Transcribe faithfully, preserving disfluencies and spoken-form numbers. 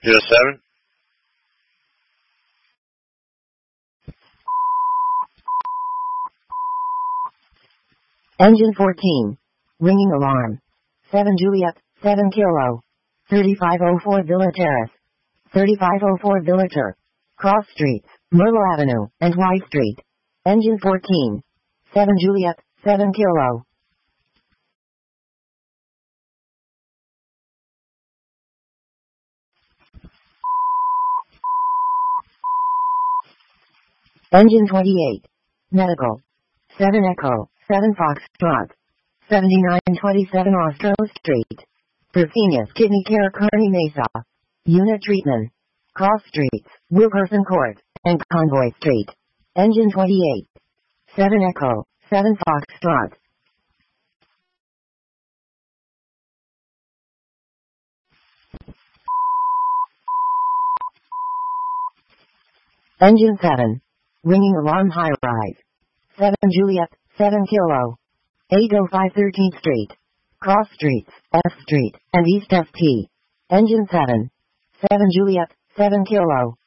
zero seven. Engine fourteen. Ringing alarm. seven Juliet, seven Kilo. thirty-five oh four Villa Terrace. thirty-five oh four Villager. Cross Streets, Myrtle Avenue, and Y Street. Engine fourteen. seven Juliet, seven Kilo. Engine twenty-eight. Medical. seven Echo, seven Foxtrot. seventy-nine twenty-seven Ostro Street. Fresenius Kidney Care Kearny Mesa. Unit treatment. Cross Streets, Wilkerson Court, and Convoy Street. Engine twenty-eight. seven Echo, seven Foxtrot. Engine seven. Ringing alarm high rise. seven Juliet, seven Kilo. eight oh five thirteenth Street. Cross Streets, F Street, and East F T. Engine seven. seven Juliet, seven Kilo.